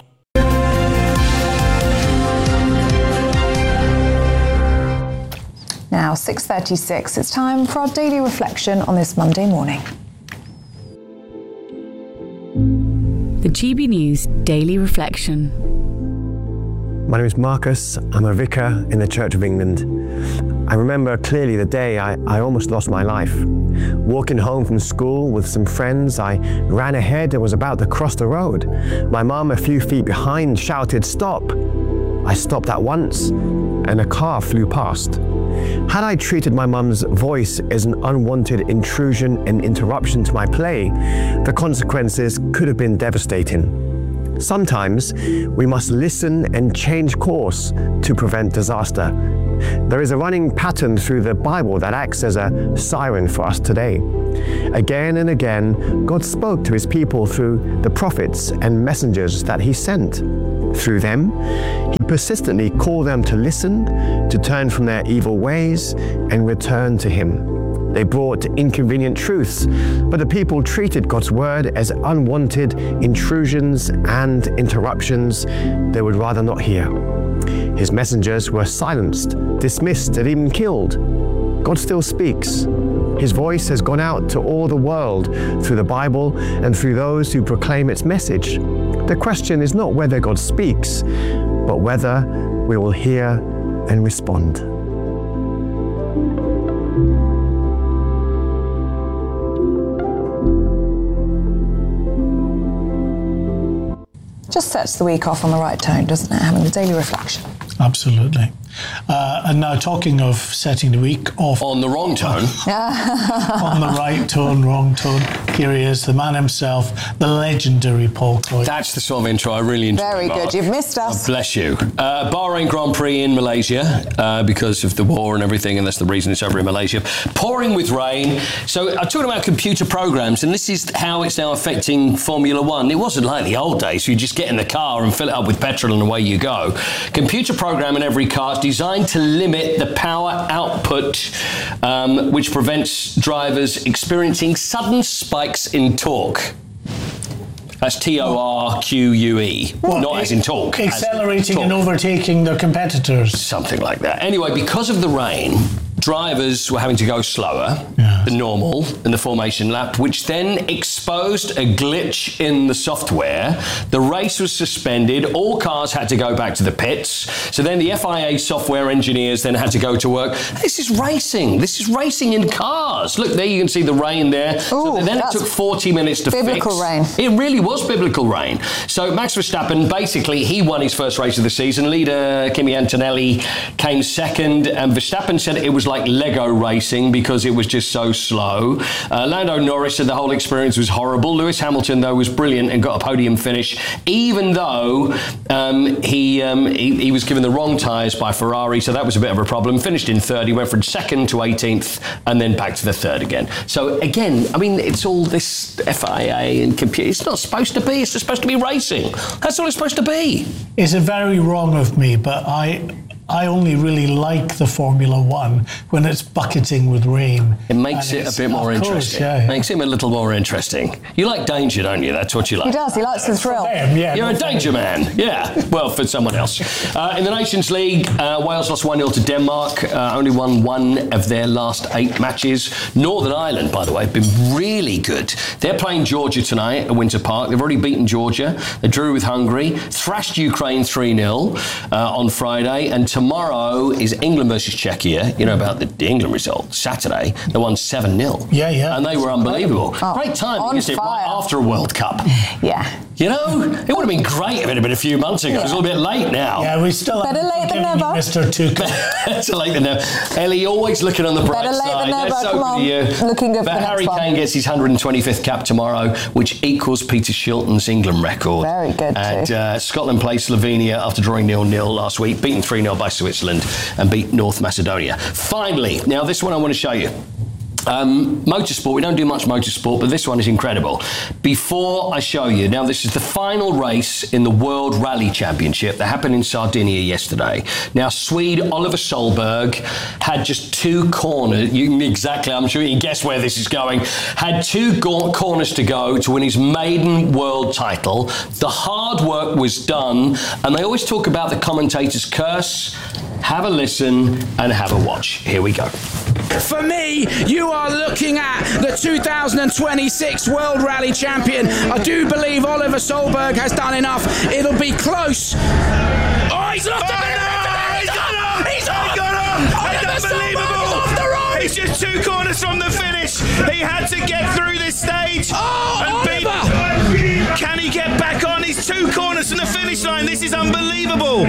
Now, six thirty-six, it's time for our daily reflection on this Monday morning. The G B News Daily Reflection. My name is Marcus. I'm a vicar in the Church of England. I remember clearly the day I, I almost lost my life. Walking home from school with some friends, I ran ahead and was about to cross the road. My mum, a few feet behind, shouted, "Stop!" I stopped at once, and a car flew past. Had I treated my mum's voice as an unwanted intrusion and interruption to my play, the consequences could have been devastating. Sometimes we must listen and change course to prevent disaster. There is a running pattern through the Bible that acts as a siren for us today. Again and again, God spoke to his people through the prophets and messengers that he sent. Through them, he persistently called them to listen, to turn from their evil ways, and return to him. They brought inconvenient truths, but the people treated God's word as unwanted intrusions and interruptions they would rather not hear. His messengers were silenced, dismissed, and even killed. God still speaks. His voice has gone out to all the world through the Bible and through those who proclaim its message. The question is not whether God speaks, but whether we will hear and respond. Just sets the week off on the right tone, doesn't it? Having the daily reflection. Absolutely. Uh, and now, talking of setting the week off on the wrong tone, on the right tone, wrong tone. Here he is, the man himself, the legendary Paul Coyte. That's the sort of intro I really enjoyed. Very Mark. good. You've missed us. Oh, bless you. Uh, Bahrain Grand Prix in Malaysia uh, because of the war and everything, and that's the reason it's over in Malaysia. Pouring with rain. So I'm talking about computer programs, and this is how it's now affecting Formula One. It wasn't like the old days. You just get in the car and fill it up with petrol and away you go. Computer program in every car is designed to limit the power output, um, which prevents drivers experiencing sudden spikes in torque. That's T O R Q U E, What, not as in torque. Accelerating torque. and overtaking their competitors. Something like that. Anyway, because of the rain, drivers were having to go slower yeah. than normal in the formation lap, which then exposed a glitch in the software. The race was suspended. All cars had to go back to the pits. So then the F I A software engineers then had to go to work. This is racing. This is racing in cars. Look, there you can see the rain there. Ooh, so then it took forty minutes to biblical fix. rain. It really was biblical rain. So Max Verstappen, basically, he won his first race of the season. Leader Kimi Antonelli came second, and Verstappen said it was like like Lego racing because it was just so slow. Uh, Lando Norris said the whole experience was horrible. Lewis Hamilton, though, was brilliant and got a podium finish, even though um, he, um, he he was given the wrong tyres by Ferrari, so that was a bit of a problem. Finished in third. He went from second to eighteenth and then back to the third again. So again, I mean, it's all this F I A and computer. It's not supposed to be. It's just supposed to be racing. That's all it's supposed to be. It's very wrong of me, but I I only really like the Formula One when it's bucketing with rain. It makes it a bit more course, interesting. yeah, yeah. Makes him a little more interesting. You like danger, don't you? That's what you like. He does. He likes the thrill. Yeah, You're a danger man. Yeah. Well, for someone else. Uh, in the Nations League, uh, Wales lost one nil to Denmark. Uh, only won one of their last eight matches. Northern Ireland, by the way, have been really good. They're playing Georgia tonight at Winter Park. They've already beaten Georgia. They drew with Hungary. Thrashed Ukraine three nil uh, on Friday. And tomorrow is England versus Czechia. You know about the, the England result. Saturday, they won seven nil. Yeah, yeah. And they were unbelievable. Oh, Great time on because it right after a World Cup. Yeah. You know, it would have been great if it had been a few months ago. Yeah. It's a little bit late now. Yeah, we still better late than never. Mister Tuchel. Better late than never. Ellie, always looking on the bright better side. Late than never. So Come on. you. Looking good but for the Harry next Kane one. gets his one hundred twenty-fifth cap tomorrow, which equals Peter Shilton's England record. Very good And too. uh, Scotland played Slovenia after drawing nil nil last week, beaten three nil by Switzerland, and beat North Macedonia. Finally, now this one I want to show you. Um, motorsport, we don't do much motorsport, but this one is incredible. Before I show you, now this is the final race in the World Rally Championship that happened in Sardinia yesterday. Now, Swede Oliver Solberg had just two corners, you can exactly, I'm sure you can guess where this is going, had two go- corners to go to win his maiden world title. The hard work was done, and they always talk about the commentator's curse. Have a listen and have a watch. Here we go. For me, you are looking at the two thousand twenty-six World Rally Champion. I do believe Oliver Solberg has done enough. It'll be close. Oh, he's lost a bit of He's got him! He's on! got him! Oliver It's unbelievable! Solberg off the road! He's just two corners from the finish. He had to get through this stage. Oh, and Oliver! beat. Can he get back on? He's two corners from the finish line. This is unbelievable.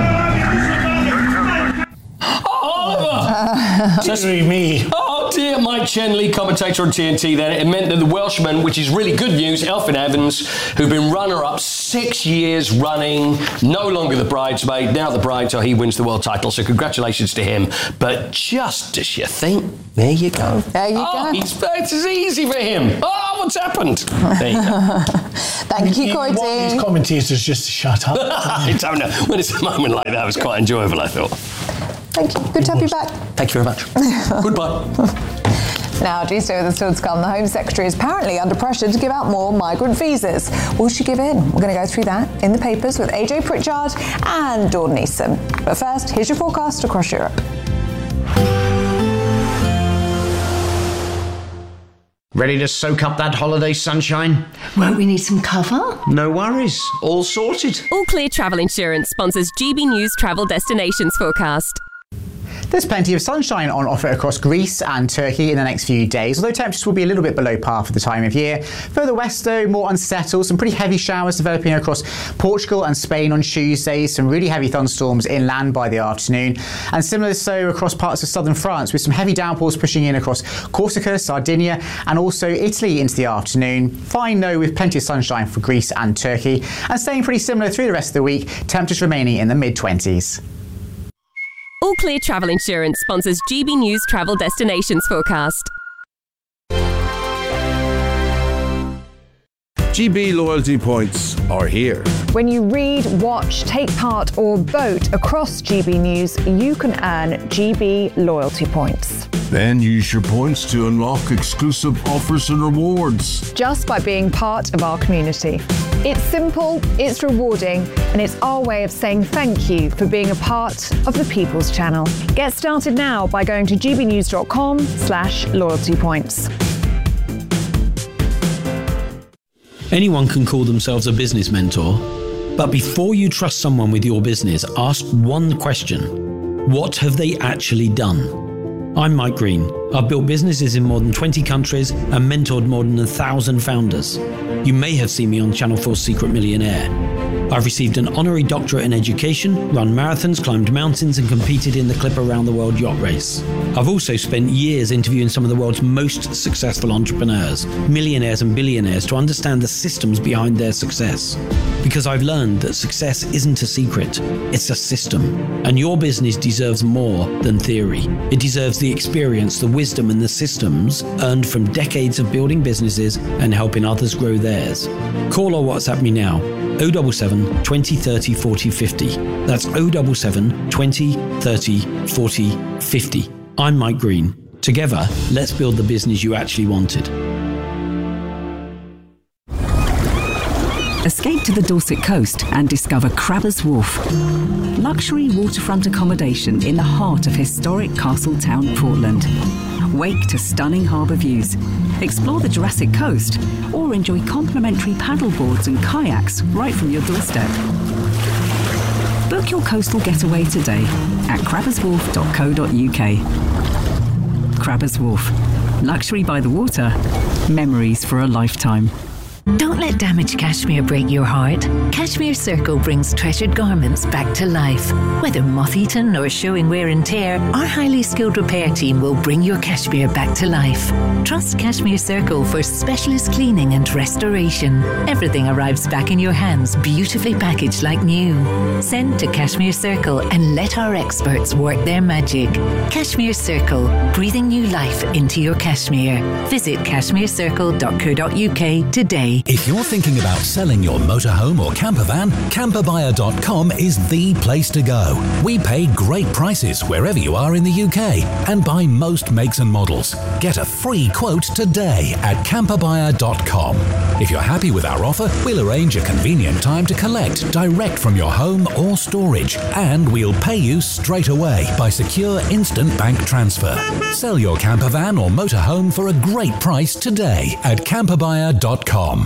Oliver! Just me. Oh dear, Mike Chenley, commentator on T N T then. It meant that the Welshman, which is really good news, Elfyn Evans, who'd been runner-up six years running, no longer the bridesmaid, now the bride, so he wins the world title. So congratulations to him. But just as you think, there you go. There you oh, go. It's, it's easy for him. Oh, what's happened? There you go. Thank you, You want Coyte. these commentators just to shut up. I don't know. When it's a moment like that, it was quite enjoyable, I thought. Thank you. Good to have you back. Thank you very much. Goodbye. Now, do stay with us still to come. The Home Secretary is apparently under pressure to give out more migrant visas. Will she give in? We're going to go through that in the papers with A J Pritchard and Dawn Neeson. But first, here's your forecast across Europe. Ready to soak up that holiday sunshine? Won't we need some cover? No worries. All sorted. All Clear Travel Insurance sponsors G B News Travel Destinations Forecast. There's plenty of sunshine on offer across Greece and Turkey in the next few days, although temperatures will be a little bit below par for the time of year. Further west, though, more unsettled. Some pretty heavy showers developing across Portugal and Spain on Tuesday. Some really heavy thunderstorms inland by the afternoon. And similar so across parts of southern France, with some heavy downpours pushing in across Corsica, Sardinia, and also Italy into the afternoon. Fine, though, with plenty of sunshine for Greece and Turkey. And staying pretty similar through the rest of the week, temperatures remaining in the mid-twenties. All Clear Travel Insurance sponsors G B News Travel Destinations Forecast. G B loyalty points are here. When you read, watch, take part or vote across G B News, you can earn G B loyalty points. Then use your points to unlock exclusive offers and rewards. Just by being part of our community. It's simple, it's rewarding, and it's our way of saying thank you for being a part of the People's Channel. Get started now by going to gbnews.com slash loyalty points. Anyone can call themselves a business mentor, but before you trust someone with your business, ask one question. What have they actually done? I'm Mike Green. I've built businesses in more than twenty countries and mentored more than a thousand founders. You may have seen me on Channel four's Secret Millionaire. I've received an honorary doctorate in education, run marathons, climbed mountains, and competed in the Clipper Round the World yacht race. I've also spent years interviewing some of the world's most successful entrepreneurs, millionaires and billionaires, to understand the systems behind their success. Because I've learned that success isn't a secret, it's a system. And your business deserves more than theory. It deserves the experience, the wisdom, and the systems earned from decades of building businesses and helping others grow theirs. Call or WhatsApp me now. oh seven seven, twenty, thirty, forty, fifty. That's oh seven seven, twenty, thirty, forty, fifty. I'm Mike Green. Together, let's build the business you actually wanted. Escape to the Dorset coast and discover Crabbers Wharf. Luxury waterfront accommodation in the heart of historic Castletown, Portland. Wake to stunning harbour views. Explore the Jurassic Coast or enjoy complimentary paddleboards and kayaks right from your doorstep. Book your coastal getaway today at crabbers wharf dot co dot uk. Crabbers Wharf. Luxury by the water. Memories for a lifetime. Don't let damaged cashmere break your heart. Cashmere Circle brings treasured garments back to life. Whether moth-eaten or showing wear and tear, our highly skilled repair team will bring your cashmere back to life. Trust Cashmere Circle for specialist cleaning and restoration. Everything arrives back in your hands, beautifully packaged like new. Send to Cashmere Circle and let our experts work their magic. Cashmere Circle, breathing new life into your cashmere. Visit cashmere circle dot co dot uk today. If you're thinking about selling your motorhome or camper van, camper buyer dot com is the place to go. We pay great prices wherever you are in the U K and buy most makes and models. Get a free quote today at camper buyer dot com. If you're happy with our offer, we'll arrange a convenient time to collect direct from your home or storage, and we'll pay you straight away by secure instant bank transfer. Sell your camper van or motorhome for a great price today at camper buyer dot com.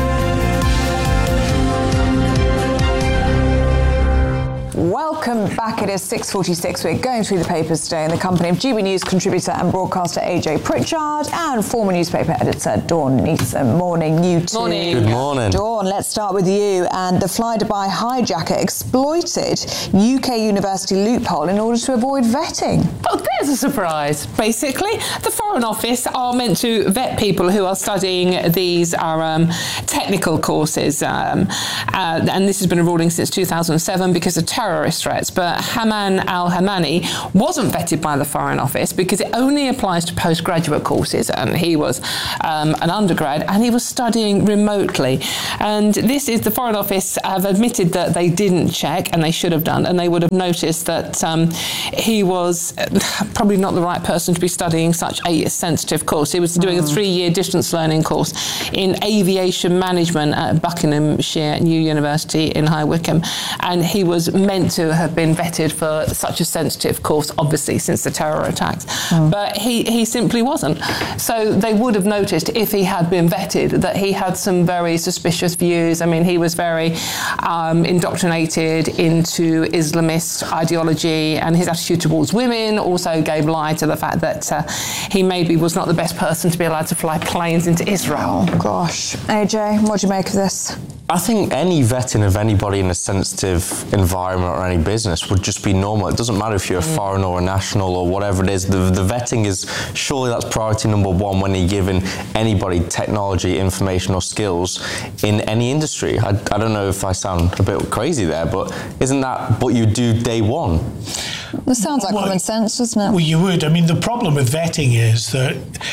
Welcome back. It is six forty-six. We're going through the papers today in the company of G B News contributor and broadcaster A J Pritchard and former newspaper editor Dawn Neeson. Morning, you two. Morning. Good morning. Dawn, let's start with you. And the fly-Dubai hijacker exploited U K university loophole in order to avoid vetting. Oh, there's a surprise. Basically, the Foreign Office are meant to vet people who are studying these are um, technical courses. Um, uh, and this has been a ruling since two thousand seven because of terrorist threats. But Haman al-Hamani wasn't vetted by the Foreign Office because it only applies to postgraduate courses. And he was um, an undergrad and he was studying remotely. And this is the Foreign Office have admitted that they didn't check, and they should have done, and they would have noticed that um, he was probably not the right person to be studying such a sensitive course. He was doing mm. a three-year distance learning course in aviation management at Buckinghamshire New University in High Wycombe, and he was meant to have been vetted for such a sensitive course, obviously, since the terror attacks. Mm. But he, he simply wasn't. So they would have noticed, if he had been vetted, that he had some very suspicious views. I mean, he was very um, indoctrinated into Islamist ideology, and his attitude towards women also gave lie to the fact that uh, he maybe was not the best person to be allowed to fly planes into Israel. Oh, gosh. A J, what do you make of this? I think any vetting of anybody in a sensitive environment or any business would just be normal. It doesn't matter if you're a foreigner or a national or whatever it is. The, the vetting is, surely that's priority number one when you're giving anybody technology, information or skills in any industry. I, I don't know if I sound a bit crazy there, but isn't that what you do day one? This sounds like well, common sense, doesn't it? Well, you would. I mean, the problem with vetting is that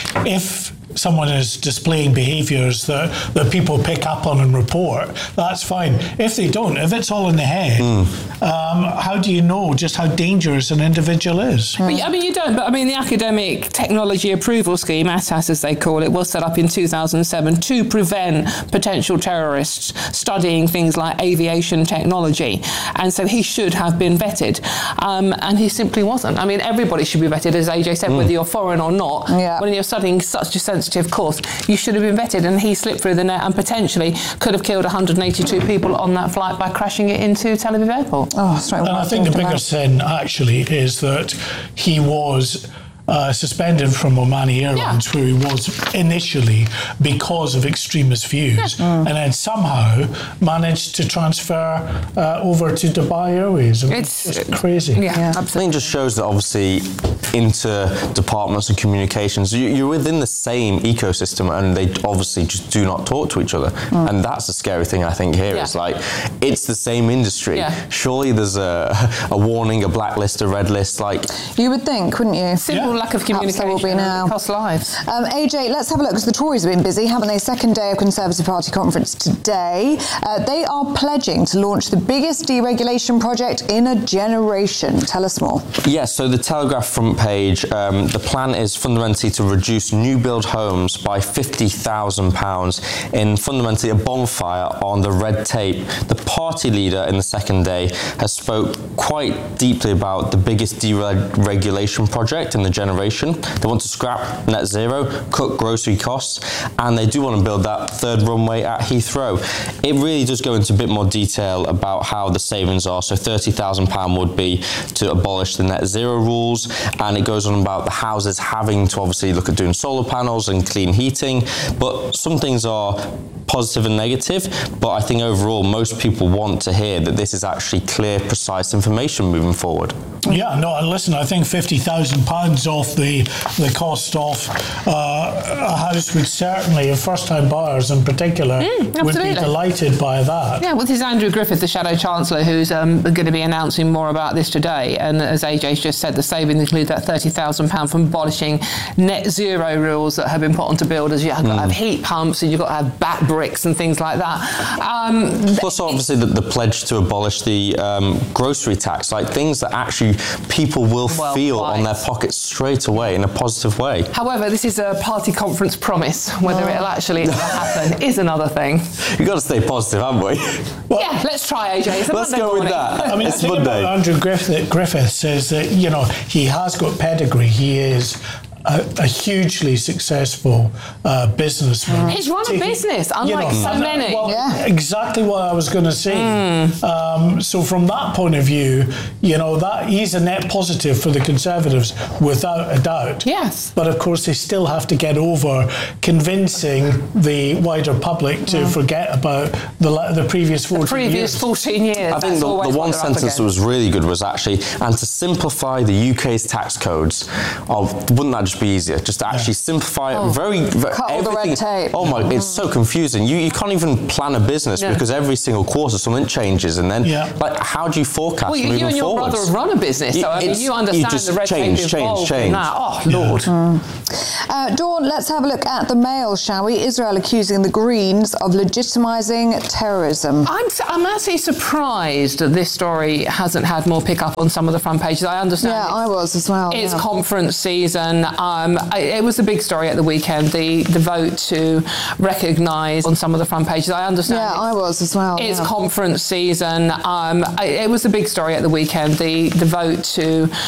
if someone is displaying behaviours that, that people pick up on and report, that's fine. If they don't, if it's all in the head, mm. um, how do you know just how dangerous an individual is? But, I mean, you don't, but I mean, the Academic Technology Approval Scheme, A T A S as they call it, was set up in two thousand seven to prevent potential terrorists studying things like aviation technology. And so he should have been vetted. Um, and he simply wasn't. I mean, everybody should be vetted, as A J said, mm. whether you're foreign or not. Yeah. When you're studying such a sensitive course, you should have been vetted, and he slipped through the net and potentially could have killed one hundred eighty-two people on that flight by crashing it into Tel Aviv Airport. Oh, that's right. And I think the bigger sin actually is that he was Uh, suspended from Omani Airlines, yeah. where he was initially because of extremist views, yeah. mm. and then somehow managed to transfer uh, over to Dubai Airways. I mean, it's, it's just crazy. Yeah, yeah. I think it just shows that obviously inter departments and communications, you, you're within the same ecosystem, and they obviously just do not talk to each other. Mm. And that's the scary thing I think here. Yeah. It's like, it's the same industry. Yeah. Surely there's a, a warning, a blacklist, a red list. Like you would think, wouldn't you? Simple. Yeah. Lack of communication will be now. Cost lives. Um, A J, let's have a look, because the Tories have been busy, haven't they? Second day of Conservative Party conference today. Uh, they are pledging to launch the biggest deregulation project in a generation. Tell us more. Yes, yeah, so the Telegraph front page, um, the plan is fundamentally to reduce new build homes by fifty thousand pounds in fundamentally a bonfire on the red tape. The party leader in the second day has spoke quite deeply about the biggest deregulation project in the generation. They want to scrap net zero, cut grocery costs, and they do want to build that third runway at Heathrow. It really does go into a bit more detail about how the savings are. So thirty thousand pounds would be to abolish the net zero rules, and it goes on about the houses having to obviously look at doing solar panels and clean heating. But some things are positive and negative, but I think overall most people want to hear that this is actually clear, precise information moving forward. Yeah, no, and listen, I think fifty thousand pounds off the, the cost of uh, a house would certainly, if first-time buyers in particular, mm, would be delighted by that. Yeah, well, this is Andrew Griffith, the Shadow Chancellor, who's um, going to be announcing more about this today. And as A J's just said, the savings include that thirty thousand pounds from abolishing net zero rules that have been put onto builders. You've got mm. to have heat pumps, and you've got to have back bricks and things like that. Um, Plus, obviously, the, the pledge to abolish the um, grocery tax, like things that actually people will well, feel quite. on their pockets straight away in a positive way. However, this is a party conference promise. Whether oh. it'll actually happen is another thing. You've got to stay positive, haven't we? Well, yeah, let's try, A J. It's a let's Monday go morning. with that. I mean, it's the thing Monday. About Andrew Griffith, Griffith says that, you know, he has got pedigree. He is A, a hugely successful uh, businessman. He's run a business, unlike you know, so many. Well, yeah. Exactly what I was going to say. Mm. Um, so from that point of view, you know, that he's a net positive for the Conservatives, without a doubt. Yes. But of course, they still have to get over convincing the wider public to mm. forget about the the previous fourteen the previous years. fourteen years. I think the, the one sentence that was really good was actually, and to simplify the U K's tax codes. Oh, wouldn't that just be easier? Just to actually yeah. simplify oh, it. Very, very cut all the red tape. Oh my, mm. it's so confusing. You you can't even plan a business yeah. because every single quarter something changes, and then yeah. like how do you forecast well, you, moving you and your forwards? brother have run a business, so I mean, you understand you just the red change, tape change, involved change. in that. Oh Lord. Mm. Uh, Dawn, let's have a look at the Mail, shall we? Israel accusing the Greens of legitimising terrorism. I'm I'm actually surprised that this story hasn't had more pick up on some of the front pages. I understand. Yeah, I was as well. It's yeah. conference season. Um, it was a big story at the weekend, the, the vote to recognise on some of the front pages. I understand. Yeah, I was as well. It's yeah. conference season. Um, it was a big story at the weekend, the, the vote to